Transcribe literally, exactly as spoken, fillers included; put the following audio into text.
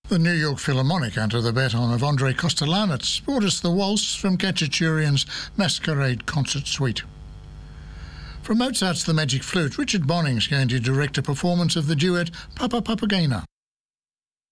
The New York Philharmonic, under the baton of Andrei Kostelanetz, brought us the waltz from Khachaturian's Masquerade Concert Suite. From Mozart's The Magic Flute, Richard Bonning's going to direct a performance of the duet Papa Papagena.